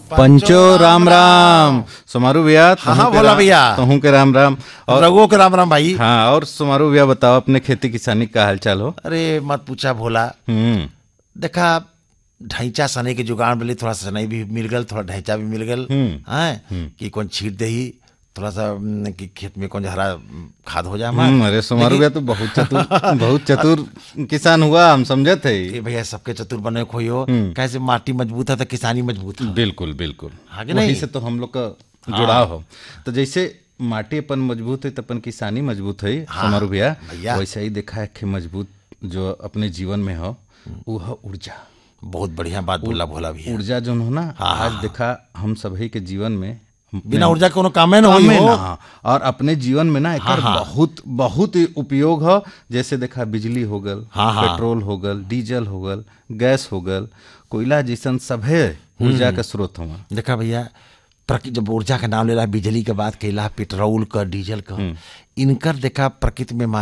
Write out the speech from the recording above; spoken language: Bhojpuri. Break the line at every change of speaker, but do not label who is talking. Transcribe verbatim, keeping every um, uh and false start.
पंचो राम राम। समारू भैया
हाँ हाँ बोला भैया,
तहू के राम राम
और रघुओं के राम राम भाई।
हाँ, और समारू भैया बताओ अपने खेती किसानी का हाल चाल हो।
अरे मत पूछा भोला,
हम्म
देखा ढैंचा सने के जुगाड़ मिली, थोड़ा सनई भी मिल गल, थोड़ा ढैंचा भी मिल गल है कि कौन छीट दे ही थोड़ा सा न, कि खेत में कौन हरा खाद हो जाए हमारा।
अरे समारू भैया तो बहुत चतुर बहुत चतुर किसान हुआ, हम समझे थे।
ए भैया सबके चतुर बने खोई हो, कैसे माटी मजबूत है तो किसानी मजबूत है।
बिल्कुल बिल्कुल,
आगे नहीं
वहीं से तो हम लोग का जुड़ाव हो। तो जैसे माटी अपन मजबूत है तो अपन किसानी मजबूत है समारू भैया, वैसे ही देखा है कि मजबूत जो अपने जीवन में हो वो है ऊर्जा।
बहुत बढ़िया बात बोला भोला भैया।
ऊर्जा जो हो ना, आज देखा हम सभी के जीवन में
बिना ऊर्जा कोनो काम है ना हो
ना, और अपने जीवन में ना एक बहुत बहुत उपयोग हो। जैसे देखा बिजली हो गल, पेट्रोल हो गल, डीजल हो गल, गैस हो गल, कोयला जैसन सभे ऊर्जा का स्रोत हुआ।
देखा भैया, जब ऊर्जा का नाम लेला, बिजली के बात कैला, पेट्रोल का, डीजल का, इनकर देखा प्रकृति में